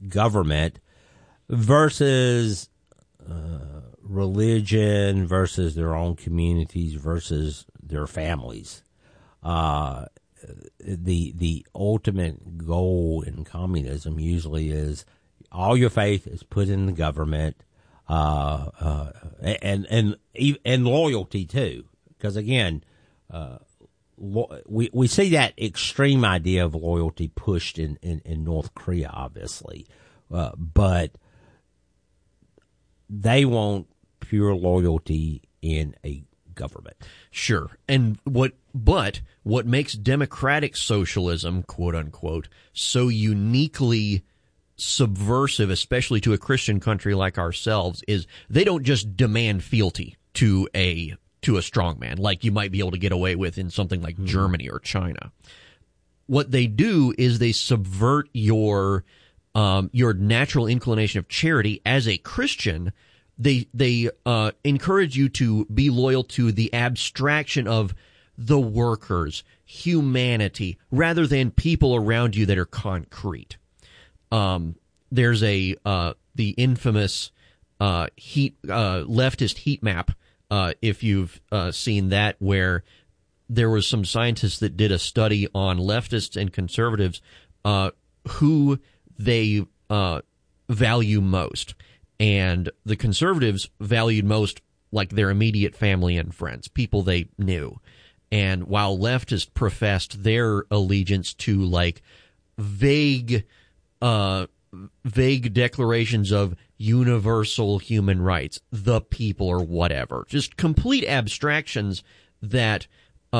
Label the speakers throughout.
Speaker 1: government versus religion versus their own communities versus their families. The ultimate goal in communism usually is all your faith is put in the government, and loyalty too, because again, we see that extreme idea of loyalty pushed in North Korea, obviously, but they want pure loyalty in a government.
Speaker 2: Sure. And what makes democratic socialism, quote unquote, so uniquely subversive, especially to a Christian country like ourselves, is they don't just demand fealty to a strongman like you might be able to get away with in something like Germany or China. What they do is they subvert your natural inclination of charity as a Christian. They encourage you to be loyal to the abstraction of the workers, humanity, rather than people around you that are concrete. There's the infamous leftist heat map, if you've seen that, where there was some scientists that did a study on leftists and conservatives, who they value most. And the conservatives valued most like their immediate family and friends, people they knew. And while leftists professed their allegiance to like vague declarations of universal human rights, the people or whatever, just complete abstractions that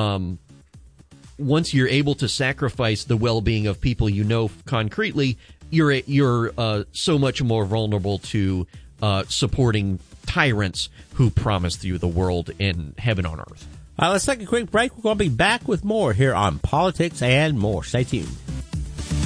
Speaker 2: once you're able to sacrifice the well-being of people you know concretely, you're so much more vulnerable to supporting tyrants who promise you the world in heaven on earth.
Speaker 1: Let's take a quick break. We're going to be back with more here on Politics and More. Stay tuned.